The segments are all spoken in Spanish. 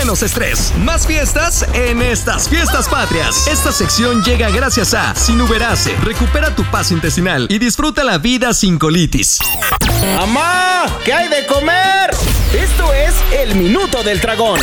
menos estrés. Más fiestas en estas fiestas patrias. Esta sección llega gracias a Sinuberase. Recupera tu paz intestinal y disfruta la vida sin colitis. ¡Mamá! ¿Qué hay de comer? Esto es el Minuto del Dragón.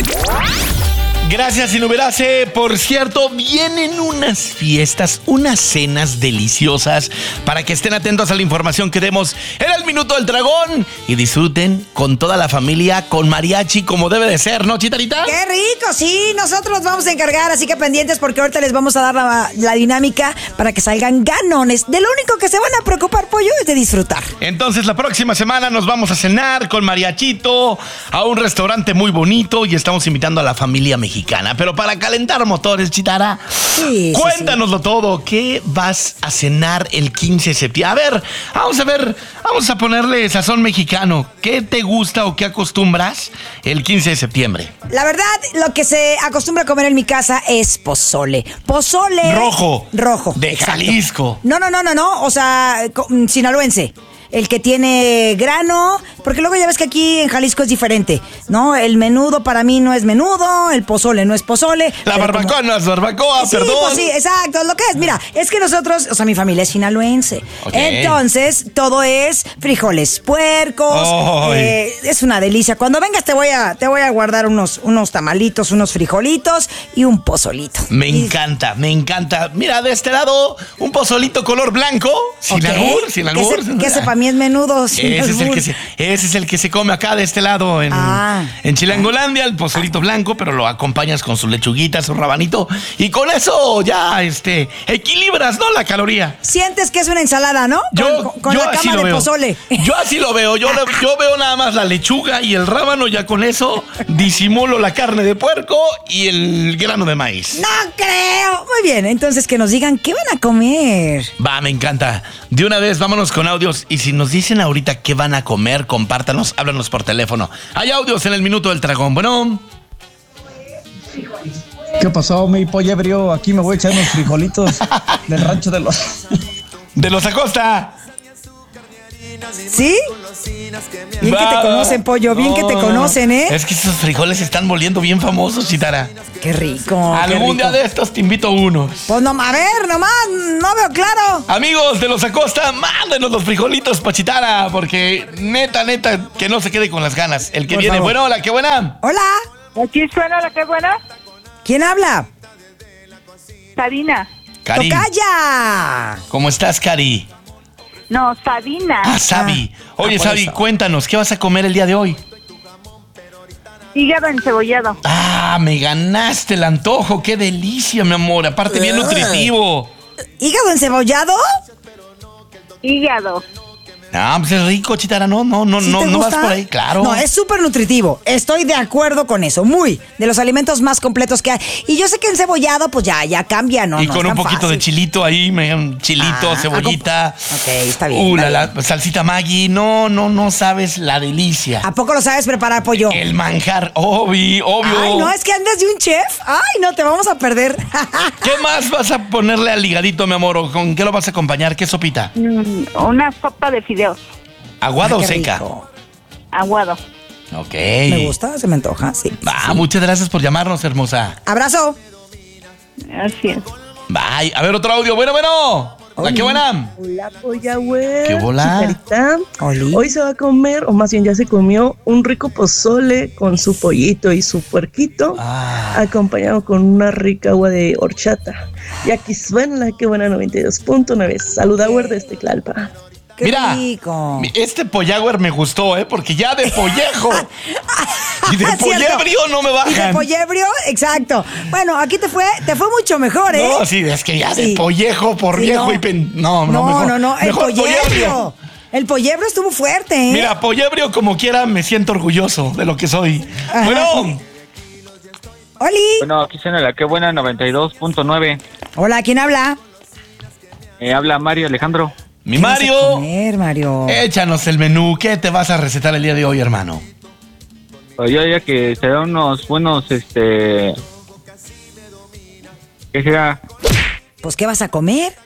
Gracias, Sinuberase. Por cierto, vienen unas fiestas, unas cenas deliciosas para que estén atentos a la información que demos en el Minuto del Dragón y disfruten con toda la familia, con mariachi, como debe de ser, ¿no, Chitarita? ¡Qué rico! Sí, nosotros nos vamos a encargar, así que pendientes porque ahorita les vamos a dar la dinámica para que salgan ganones. De lo único que se van a preocupar, Pollo, es de disfrutar. Entonces, la próxima semana nos vamos a cenar con mariachito a un restaurante muy bonito y estamos invitando a la familia mexicana. Pero para calentar motores, Chitara, cuéntanoslo todo. ¿Qué vas a cenar el 15 de septiembre? A ver, vamos a ponerle sazón mexicano. ¿Qué te gusta o qué acostumbras el 15 de septiembre? La verdad, lo que se acostumbra a comer en mi casa es pozole. Pozole rojo. De exacto. Jalisco. No. O sea, sinaloense. El que tiene grano, porque luego ya ves que aquí en Jalisco es diferente, ¿no? El menudo para mí no es menudo, el pozole no es pozole. La barbacoa no es barbacoa, sí, perdón. Pues sí, exacto, es lo que es. Mira, es que nosotros, o sea, mi familia es sinaloense. Okay. Entonces, todo es frijoles puercos, es una delicia. Cuando vengas te voy a guardar unos tamalitos, unos frijolitos y un pozolito. Me encanta. Mira, de este lado, un pozolito color blanco, sin albur. Que ese para mí es menudo. Ese es el que se come acá de este lado en Chilangolandia, el pozolito blanco, pero lo acompañas con su lechuguita, su rabanito, y con eso ya equilibras, ¿no? La caloría. Sientes que es una ensalada, ¿no? Con la cama de pozole. Yo así lo veo. Yo veo nada más la lechuga y el rábano, ya con eso disimulo la carne de puerco y el grano de maíz. ¡No creo! Muy bien, entonces que nos digan qué van a comer. Va, me encanta. De una vez, vámonos con audios. Y si nos dicen ahorita qué van a comer, compártanos, háblanos por teléfono. Hay audios en el Minuto del Dragón. Bueno. ¿Qué pasó, mi pollebrio? Aquí me voy a echar unos frijolitos del rancho de los... ¡De los Acosta! ¿Sí? Bien que te conocen, Pollo, bien que te conocen, ¿eh? Es que esos frijoles se están volviendo bien famosos, Chitara. ¡Qué rico! Algún día de estos te invito a unos. Pues no, a ver, nomás, no veo claro. Amigos de los Acosta, mándenos los frijolitos pa' Chitara, porque neta, que no se quede con las ganas. El que viene, bueno, hola, qué buena. Hola. Aquí suena la que buena. ¿Quién habla? Sabina. Cari. ¡Tocaya! ¿Cómo estás, Cari? No, Sabina. Ah, Sabi. Oye, Sabi, cuéntanos, ¿qué vas a comer el día de hoy? Hígado encebollado. Ah, me ganaste el antojo, qué delicia, mi amor. Aparte, bien nutritivo. ¿Hígado encebollado? Hígado. Ah, pues es rico, Chitara, no vas por ahí, claro. No, es súper nutritivo, estoy de acuerdo con eso, muy, de los alimentos más completos que hay. Y yo sé que encebollado, pues ya cambia, ¿no? Y con un poquito de chilito ahí, chilito, cebollita. Ok, está bien. La salsita Maggi, no sabes la delicia. ¿A poco lo sabes preparar, Pollo? El manjar, obvio. Ay, no, es que andas de un chef. Ay, no, te vamos a perder. ¿Qué más vas a ponerle al ligadito, mi amor? ¿O con qué lo vas a acompañar? ¿Qué sopita? Una sopa de fideos. ¿Aguado o seca? Rico. Aguado. Ok. Me gusta, se me antoja, sí. Va, muchas gracias por llamarnos, hermosa. Abrazo. Así es. Bye. A ver, otro audio. Bueno. Hola, qué buena. Hola, Pollahue. ¿Qué bola? Chitarita. Oli. Hoy se va a comer, o más bien ya se comió, un rico pozole con su pollito y su puerquito, acompañado con una rica agua de horchata. Y aquí suena la que buena 92.9. Saludawer desde Tlalpa. Qué Mira, rico. este Pollahue me gustó, porque ya de pollejo y de pollebrio no me bajan. Y de pollebrio, exacto. Bueno, aquí te fue mucho mejor, ¿eh? No, sí, es que ya de pollejo por viejo y No, el pollebrio. El pollebrio estuvo fuerte, ¿eh? Mira, pollebrio como quiera me siento orgulloso de lo que soy. Ajá. Bueno. Oli. Bueno, aquí suena la que buena 92.9. Hola, ¿quién habla? Habla Mario Alejandro. Mi Mario. ¿Qué vas a comer, Mario? Échanos el menú. ¿Qué te vas a recetar el día de hoy, hermano? Pues yo diría que serán unos buenos, ¿qué será? Pues, ¿qué vas a comer?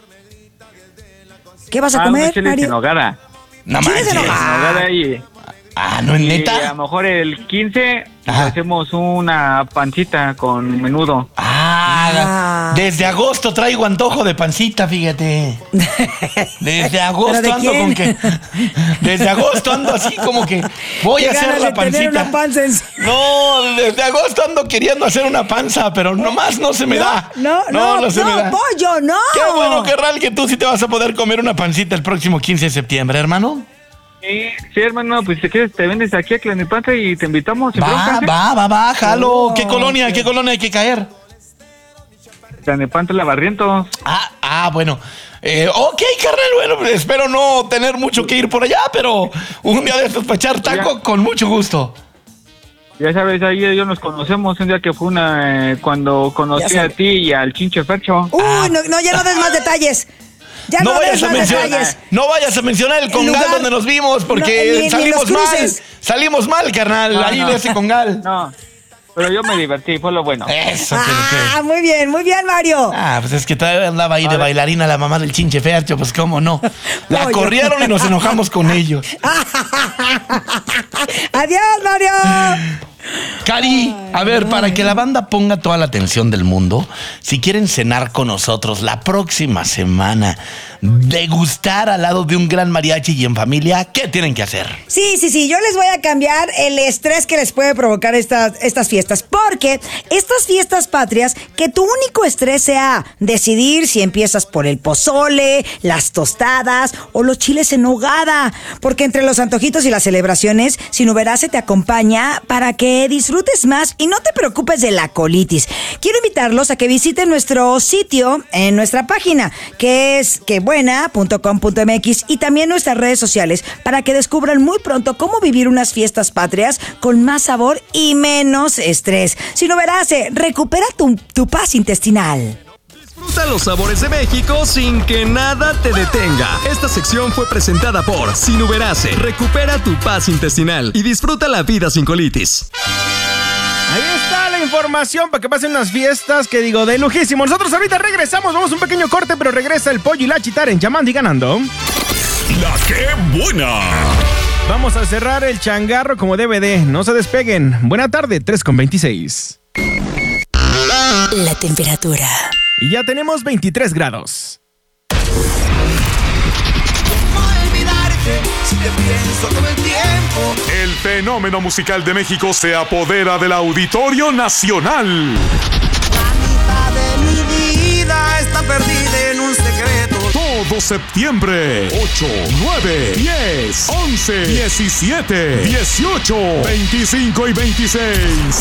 ¿Qué vas a comer, chiles Mario? en nogada. No ¿Chiles en manches. nogada? Nogada y Ah, ¿no es neta? Y a lo mejor el 15 hacemos una pancita con menudo. Desde agosto traigo antojo de pancita, fíjate. Desde agosto ando con que... Desde agosto ando así como que voy a hacer la pancita. Una panza No, desde agosto ando queriendo hacer una panza, pero nomás no se me da. No se me da. Pollo, no. Qué bueno, carnal, que tú sí te vas a poder comer una pancita el próximo 15 de septiembre, hermano. Sí, hermano, pues si quieres te vendes aquí a Tlalnepantla y te invitamos. Va, jalo. ¿Qué colonia hay que caer? Tlalnepantla, Barrientos. Bueno. Ok, carnal, bueno, espero no tener mucho que ir por allá, pero un día de estos para echar taco con mucho gusto. Ya sabes, ahí ellos nos conocemos un día que fue cuando conocí a ti y al Chinche Fercho. No, ya no des más detalles. No vayas a mencionar el congal donde nos vimos, porque salimos mal, carnal, ahí en ese congal. No, pero yo me divertí, fue lo bueno. Eso. Muy bien, Mario. Pues es que todavía andaba ahí de bailarina la mamá del Chinche Fercho, pues cómo no. La corrieron y nos enojamos con ellos. Adiós, Mario. Cari, a ver, para que la banda ponga toda la atención del mundo, si quieren cenar con nosotros la próxima semana, degustar al lado de un gran mariachi y en familia, ¿qué tienen que hacer? Sí, yo les voy a cambiar el estrés que les puede provocar estas fiestas, porque estas fiestas patrias, que tu único estrés sea decidir si empiezas por el pozole, las tostadas o los chiles en nogada, porque entre los antojitos y las celebraciones, Sinuberase te acompaña para que disfrutes más y no te preocupes de la colitis. Quiero invitarlos a que visiten nuestro sitio en nuestra página, que es quebuena.com.mx, y también nuestras redes sociales, para que descubran muy pronto cómo vivir unas fiestas patrias con más sabor y menos estrés. Sinuberase, recupera tu paz intestinal. Disfruta los sabores de México sin que nada te detenga. Esta sección fue presentada por Sinuberase. Recupera tu paz intestinal y disfruta la vida sin colitis. Ahí está la información para que pasen unas fiestas que digo de lujísimo. Nosotros ahorita regresamos, vamos a un pequeño corte, pero regresa el Pollo y la Chitara en Llamando y Ganando. La Qué Buena. Vamos a cerrar el changarro como DVD. No se despeguen. Buena tarde, 3:26. La temperatura. Y ya tenemos 23 grados. Si te pienso todo el tiempo. El fenómeno musical de México se apodera del Auditorio Nacional. La mitad de mi vida está perdida en un secreto. Todo septiembre, 8, 9, 10, 11, 17, 18, 25 y 26.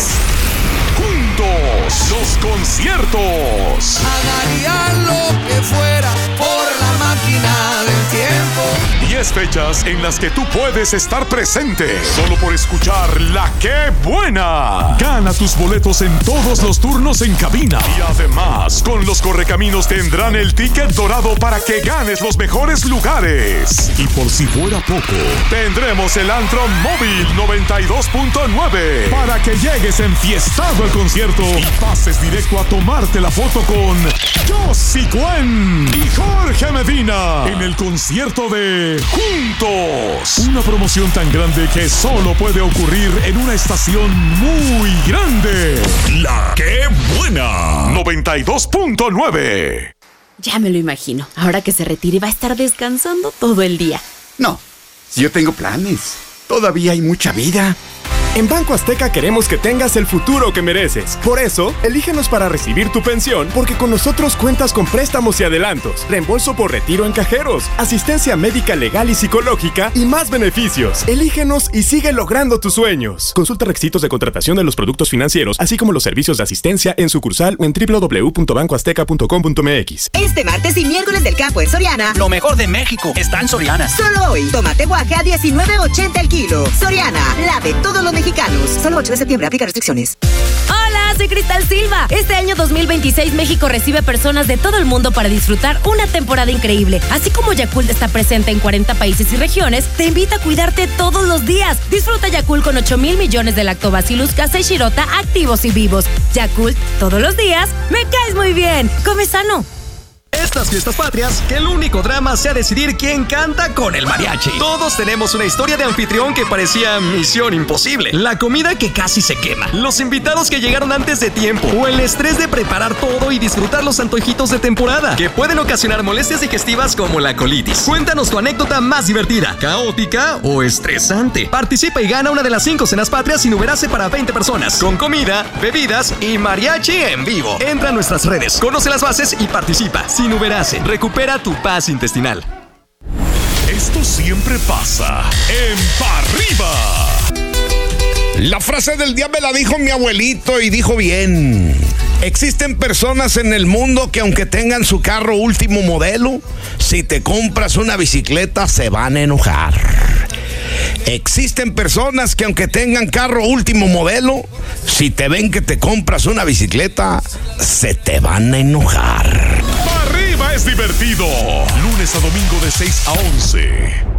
Juntos, los conciertos. Pagaría lo que fuera por la máquina del tiempo. 10 fechas en las que tú puedes estar presente solo por escuchar La Qué Buena. Gana tus boletos en todos los turnos en cabina. Y además, con los correcaminos tendrán el ticket dorado para que ganes los mejores lugares. Y por si fuera poco, tendremos el antro móvil 92.9 para que llegues enfiestado al concierto y pases directo a tomarte la foto con Josie Cuen y Jorge Medina en el concierto de Juntos. Una promoción tan grande que solo puede ocurrir en una estación muy grande. La Qué Buena 92.9. Ya me lo imagino. Ahora que se retire va a estar descansando todo el día. No, si yo tengo planes. Todavía hay mucha vida. En Banco Azteca queremos que tengas el futuro que mereces. Por eso, elígenos para recibir tu pensión, porque con nosotros cuentas con préstamos y adelantos, reembolso por retiro en cajeros, asistencia médica legal y psicológica y más beneficios. Elígenos y sigue logrando tus sueños. Consulta requisitos de contratación de los productos financieros, así como los servicios de asistencia en sucursal o en www.bancoazteca.com.mx. Este martes y miércoles del campo en Soriana, lo mejor de México está en Soriana. Solo hoy, tomate guaje a $19.80 el kilo. Soriana, la de todos los mexicanos. Solo 8 de septiembre, aplica restricciones. Hola, soy Cristal Silva. Este año 2026 México recibe personas de todo el mundo para disfrutar una temporada increíble. Así como Yakult está presente en 40 países y regiones, te invita a cuidarte todos los días. Disfruta Yakult con 8,000 millones de Lactobacillus casei shirota activos y vivos. Yakult, todos los días, me caes muy bien. Come sano. estas fiestas patrias, que el único drama sea decidir quién canta con el mariachi. Todos tenemos una historia de anfitrión que parecía misión imposible. La comida que casi se quema, los invitados que llegaron antes de tiempo, o el estrés de preparar todo y disfrutar los antojitos de temporada, que pueden ocasionar molestias digestivas como la colitis. Cuéntanos tu anécdota más divertida, caótica o estresante. Participa y gana una de las 5 cenas patrias Sinuberase para 20 personas, con comida, bebidas y mariachi en vivo. Entra a nuestras redes, conoce las bases y participa. Sinuberase, recupera tu paz intestinal. Esto siempre pasa en Pa' Arriba. La frase del día me la dijo mi abuelito y dijo bien. Existen personas en el mundo que aunque tengan su carro último modelo, si te compras una bicicleta se van a enojar. Existen personas que aunque tengan carro último modelo, si te ven que te compras una bicicleta, se te van a enojar. Pa' Arriba es divertido. Lunes a domingo de 6 a 11.